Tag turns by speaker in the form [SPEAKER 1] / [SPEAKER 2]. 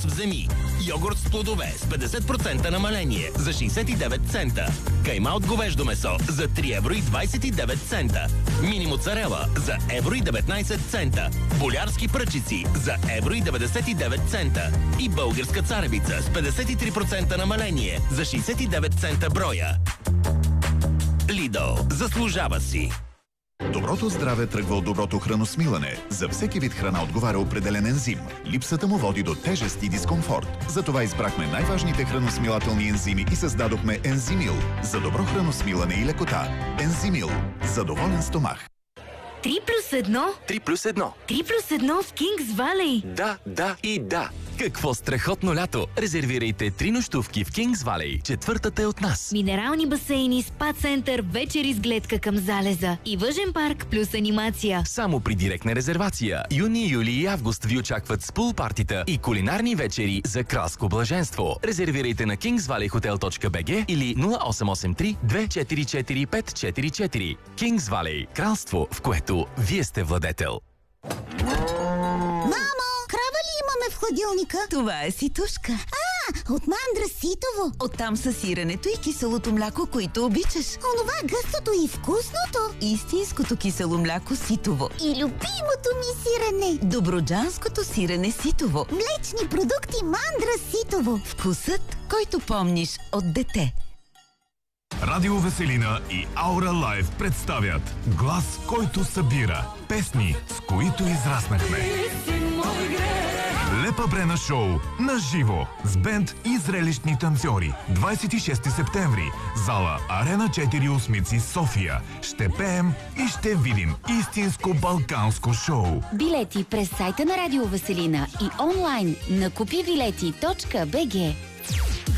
[SPEAKER 1] вземи. Йогурт с плодове с 50% намаление за 69 цента. Кайма от говеждо месо за 3,29 евро. Мини моцарела за 1,19 цента. Болярски пръчици за 1,99 цента. И българска царевица с 53% намаление за 69 цента броя. Lidl. Заслужава си.
[SPEAKER 2] Доброто здраве тръгва от доброто храносмилане. За всеки вид храна отговаря определен ензим. Липсата му води до тежест и дискомфорт. Затова избрахме най-важните храносмилателни ензими и създадохме Ензимил. За добро храносмилане и лекота. Ензимил. За доволен стомах.
[SPEAKER 3] 3+1?
[SPEAKER 4] 3+1.
[SPEAKER 3] 3+1 в Кингс Валей.
[SPEAKER 4] Да и да. Какво страхотно лято! Резервирайте 3 нощувки в Кингс Валей. Четвъртата е от нас.
[SPEAKER 3] Минерални басейни, спа център, вечери с гледка към залеза и въжен парк плюс анимация.
[SPEAKER 4] Само при директна резервация. Юни, юли и август ви очакват с пул партита и кулинарни вечери за кралско блаженство. Резервирайте на kingsvalleyhotel.bg или 0883 244 544. Кингс Валей. Кралство, в което вие сте владетел.
[SPEAKER 5] Мамо, крава ли имаме в хладилника?
[SPEAKER 6] Това е ситушка.
[SPEAKER 5] От мандра ситово.
[SPEAKER 6] Оттам са сиренето и киселото мляко, които обичаш.
[SPEAKER 5] Онова гъстото и вкусното.
[SPEAKER 6] Истинското кисело мляко ситово.
[SPEAKER 5] И любимото ми сирене.
[SPEAKER 6] Доброджанското сирене ситово.
[SPEAKER 5] Млечни продукти мандра ситово.
[SPEAKER 6] Вкусът, който помниш от дете.
[SPEAKER 7] Радио Веселина и Аура Лайв представят глас, който събира. Песни, с които израснахме. Лепа Брена шоу на живо с бенд и зрелищни танцори. 26 септември. Зала Арена 4 Осмици, София. Ще пеем и ще видим истинско балканско шоу.
[SPEAKER 3] Билети през сайта на Радио Веселина и онлайн на kupibилети.bg.